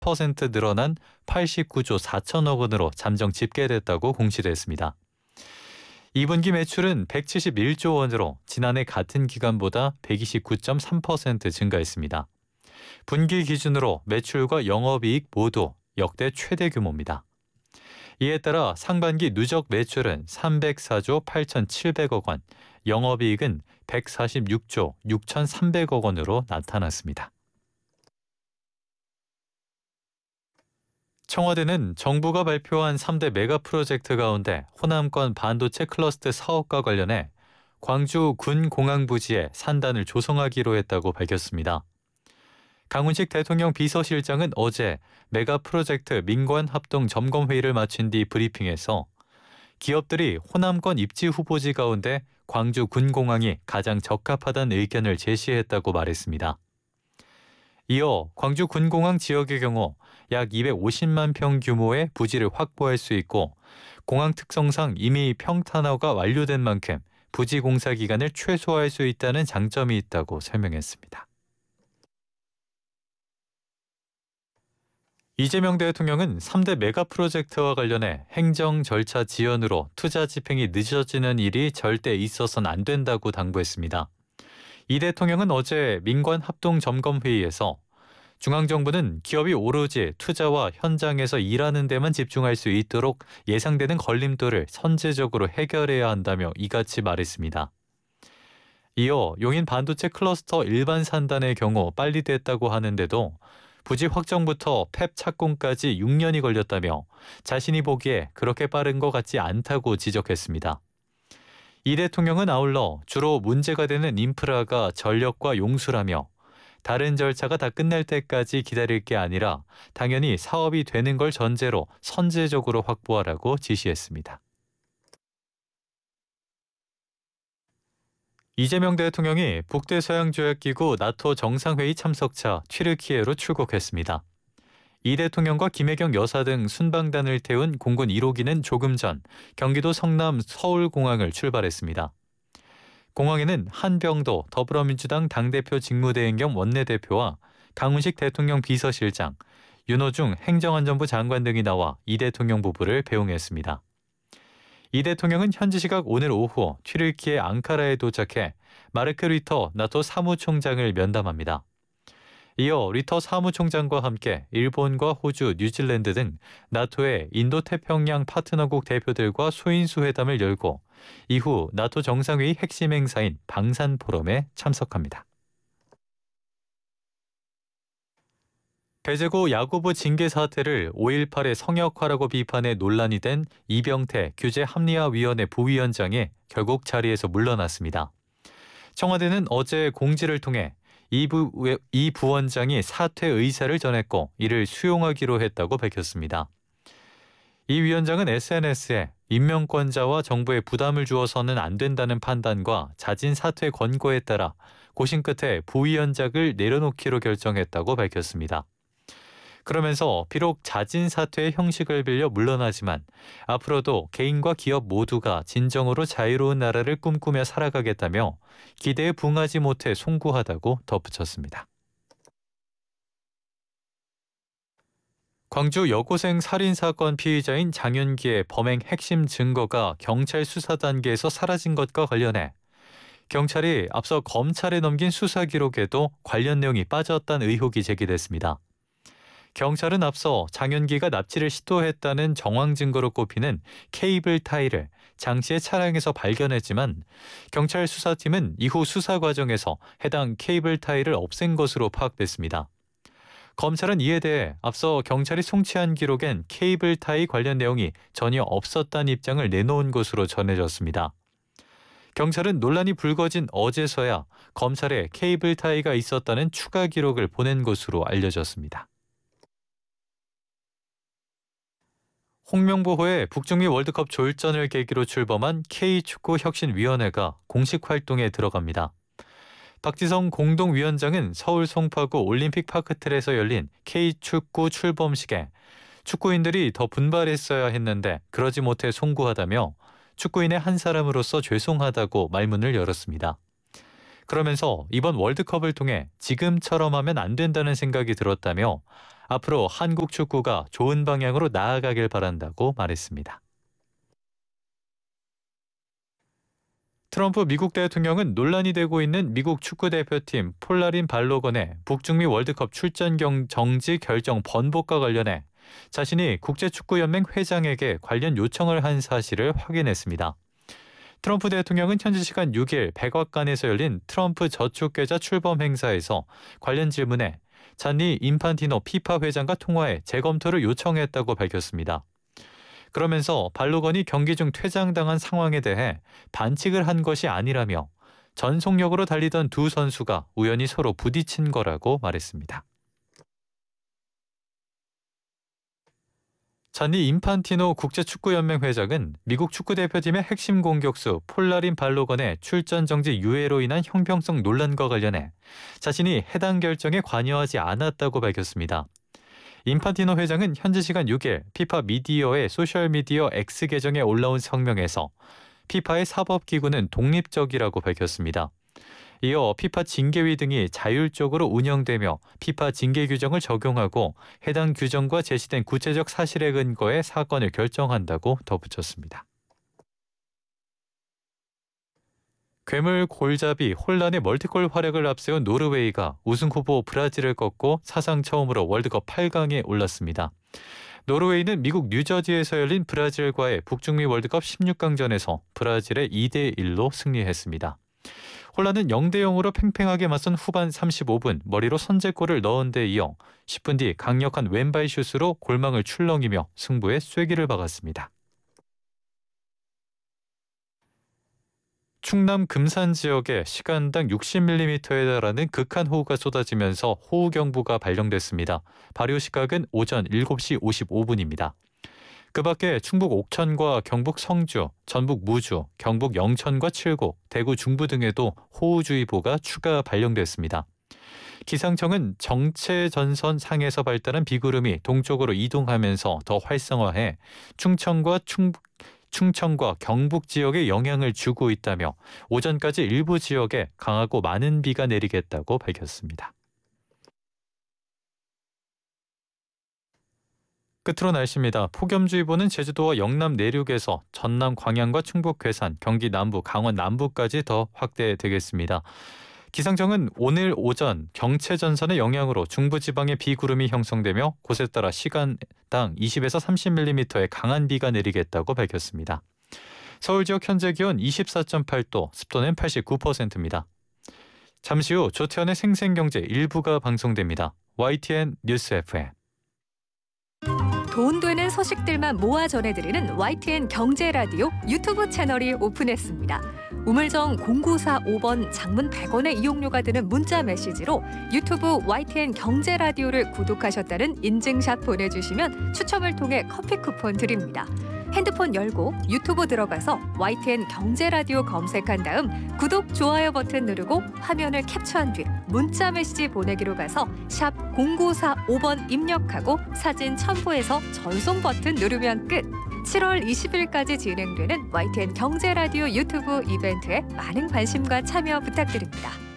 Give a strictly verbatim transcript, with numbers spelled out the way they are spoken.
퍼센트 늘어난 팔십구조 사천억 원으로 잠정 집계됐다고 공시를 했습니다. 이 분기 매출은 백칠십일조 원으로 지난해 같은 기간보다 백이십구 점 삼 퍼센트 증가했습니다. 분기 기준으로 매출과 영업이익 모두 역대 최대 규모입니다. 이에 따라 상반기 누적 매출은 삼백사조 팔천칠백억 원, 영업이익은 백사십육조 육천삼백억 원으로 나타났습니다. 청와대는 정부가 발표한 삼 대 메가 프로젝트 가운데 호남권 반도체 클러스터 사업과 관련해 광주 군공항 부지에 산단을 조성하기로 했다고 밝혔습니다. 강훈식 대통령 비서실장은 어제 메가 프로젝트 민관 합동 점검 회의를 마친 뒤 브리핑에서 기업들이 호남권 입지 후보지 가운데 광주 군공항이 가장 적합하다는 의견을 제시했다고 말했습니다. 이어 광주 군공항 지역의 경우 약 이백오십만 평 규모의 부지를 확보할 수 있고 공항 특성상 이미 평탄화가 완료된 만큼 부지 공사 기간을 최소화할 수 있다는 장점이 있다고 설명했습니다. 이재명 대통령은 삼 대 메가 프로젝트와 관련해 행정 절차 지연으로 투자 집행이 늦어지는 일이 절대 있어서는 안 된다고 당부했습니다. 이 대통령은 어제 민관 합동 점검 회의에서 중앙정부는 기업이 오로지 투자와 현장에서 일하는 데만 집중할 수 있도록 예상되는 걸림돌을 선제적으로 해결해야 한다며 이같이 말했습니다. 이어 용인 반도체 클러스터 일반 산단의 경우 빨리 됐다고 하는데도 부지 확정부터 팹 착공까지 육 년이 걸렸다며 자신이 보기에 그렇게 빠른 것 같지 않다고 지적했습니다. 이 대통령은 아울러 주로 문제가 되는 인프라가 전력과 용수라며 다른 절차가 다 끝날 때까지 기다릴 게 아니라 당연히 사업이 되는 걸 전제로 선제적으로 확보하라고 지시했습니다. 이재명 대통령이 북대서양조약기구 나토 정상회의 참석차 튀르키예로 출국했습니다. 이 대통령과 김혜경 여사 등 순방단을 태운 공군 일 호기는 조금 전 경기도 성남 서울공항을 출발했습니다. 공항에는 한병도 더불어민주당 당대표 직무대행 겸 원내대표와 강훈식 대통령 비서실장, 윤호중 행정안전부 장관 등이 나와 이 대통령 부부를 배웅했습니다. 이 대통령은 현지 시각 오늘 오후 튀르키예 앙카라에 도착해 마르크 리터 나토 사무총장을 면담합니다. 이어 리터 사무총장과 함께 일본과 호주, 뉴질랜드 등 나토의 인도태평양 파트너국 대표들과 소인수 회담을 열고 이후 나토 정상회의 핵심 행사인 방산 포럼에 참석합니다. 배제고 야구부 징계 사태를 오일팔의 성역화라고 비판해 논란이 된 이병태 규제합리화위원회 부위원장이 결국 자리에서 물러났습니다. 청와대는 어제 공지를 통해 이, 부, 이 부원장이 사퇴 의사를 전했고 이를 수용하기로 했다고 밝혔습니다. 이 위원장은 에스엔에스에 임명권자와 정부에 부담을 주어서는 안 된다는 판단과 자진 사퇴 권고에 따라 고심 끝에 부위원장을 내려놓기로 결정했다고 밝혔습니다. 그러면서 비록 자진 사퇴의 형식을 빌려 물러나지만 앞으로도 개인과 기업 모두가 진정으로 자유로운 나라를 꿈꾸며 살아가겠다며 기대에 부응하지 못해 송구하다고 덧붙였습니다. 광주 여고생 살인사건 피의자인 장윤기의 범행 핵심 증거가 경찰 수사 단계에서 사라진 것과 관련해 경찰이 앞서 검찰에 넘긴 수사 기록에도 관련 내용이 빠졌다는 의혹이 제기됐습니다. 경찰은 앞서 장윤기가 납치를 시도했다는 정황 증거로 꼽히는 케이블 타이를 장 씨의 차량에서 발견했지만 경찰 수사팀은 이후 수사 과정에서 해당 케이블 타이를 없앤 것으로 파악됐습니다. 검찰은 이에 대해 앞서 경찰이 송치한 기록엔 케이블 타이 관련 내용이 전혀 없었다는 입장을 내놓은 것으로 전해졌습니다. 경찰은 논란이 불거진 어제서야 검찰에 케이블 타이가 있었다는 추가 기록을 보낸 것으로 알려졌습니다. 홍명보호의 북중미 월드컵 졸전을 계기로 출범한 K축구혁신위원회가 공식 활동에 들어갑니다. 박지성 공동위원장은 서울 송파구 올림픽 파크틀에서 열린 K축구 출범식에 축구인들이 더 분발했어야 했는데 그러지 못해 송구하다며 축구인의 한 사람으로서 죄송하다고 말문을 열었습니다. 그러면서 이번 월드컵을 통해 지금처럼 하면 안 된다는 생각이 들었다며 앞으로 한국 축구가 좋은 방향으로 나아가길 바란다고 말했습니다. 트럼프 미국 대통령은 논란이 되고 있는 미국 축구대표팀 폴라린 발로건의 북중미 월드컵 출전 경 정지 결정 번복과 관련해 자신이 국제축구연맹 회장에게 관련 요청을 한 사실을 확인했습니다. 트럼프 대통령은 현지 시간 육 일 백악관에서 열린 트럼프 저축계좌 출범 행사에서 관련 질문에 잔니 인판티노 피파 회장과 통화해 재검토를 요청했다고 밝혔습니다. 그러면서 발로건이 경기 중 퇴장당한 상황에 대해 반칙을 한 것이 아니라며 전속력으로 달리던 두 선수가 우연히 서로 부딪힌 거라고 말했습니다. 잔니 인판티노 국제축구연맹 회장은 미국 축구대표팀의 핵심 공격수 폴라린 발로건의 출전 정지 유예로 인한 형평성 논란과 관련해 자신이 해당 결정에 관여하지 않았다고 밝혔습니다. 인판티노 회장은 현지 시간 육 일 피파 미디어의 소셜미디어 X 계정에 올라온 성명에서 피파의 사법기구는 독립적이라고 밝혔습니다. 이어 피파 징계위 등이 자율적으로 운영되며 피파 징계 규정을 적용하고 해당 규정과 제시된 구체적 사실에 근거해 사건을 결정한다고 덧붙였습니다. 괴물 골잡이 혼란의 멀티골 활약을 앞세운 노르웨이가 우승 후보 브라질을 꺾고 사상 처음으로 월드컵 팔 강에 올랐습니다. 노르웨이는 미국 뉴저지에서 열린 브라질과의 북중미 월드컵 십육 강전에서 브라질의 이 대 일로 승리했습니다. 혼란은 영 대 영으로 팽팽하게 맞선 후반 삼십오 분 머리로 선제골을 넣은 데 이어 십 분 뒤 강력한 왼발 슛으로 골망을 출렁이며 승부에 쐐기를 박았습니다. 충남 금산 지역에 시간당 육십 밀리미터에 달하는 극한 호우가 쏟아지면서 호우경보가 발령됐습니다. 발효 시각은 오전 일곱 시 오십오 분입니다. 그 밖에 충북 옥천과 경북 성주, 전북 무주, 경북 영천과 칠곡, 대구 중부 등에도 호우주의보가 추가 발령됐습니다. 기상청은 정체전선 상에서 발달한 비구름이 동쪽으로 이동하면서 더 활성화해 충청과 충북 충청과 경북 지역에 영향을 주고 있다며 오전까지 일부 지역에 강하고 많은 비가 내리겠다고 밝혔습니다. 끝으로 날씨입니다. 폭염주의보는 제주도와 영남 내륙에서 전남 광양과 충북 괴산, 경기 남부, 강원 남부까지 더 확대되겠습니다. 기상청은 오늘 오전 경체전선의 영향으로 중부지방에 비구름이 형성되며 곳에 따라 시간당 이십에서 삼십 밀리미터의 강한 비가 내리겠다고 밝혔습니다. 서울 지역 현재 기온 이십사 점 팔 도, 습도는 팔십구 퍼센트입니다. 잠시 후 조태현의 생생경제 일부가 방송됩니다. 와이티엔 뉴스 에프엠. 돈 되는 소식들만 모아 전해드리는 와이티엔 경제라디오 유튜브 채널이 오픈했습니다. 우물정 공구사오 번 장문 백 원의 이용료가 드는 문자 메시지로 유튜브 와이티엔 경제라디오를 구독하셨다는 인증샷 보내주시면 추첨을 통해 커피 쿠폰 드립니다. 핸드폰 열고 유튜브 들어가서 와이티엔 경제라디오 검색한 다음 구독, 좋아요 버튼 누르고 화면을 캡처한 뒤 문자 메시지 보내기로 가서 샵 공구사오 번 입력하고 사진 첨부해서 전송 버튼 누르면 끝! 칠월 이십일까지 진행되는 와이티엔 경제라디오 유튜브 이벤트에 많은 관심과 참여 부탁드립니다.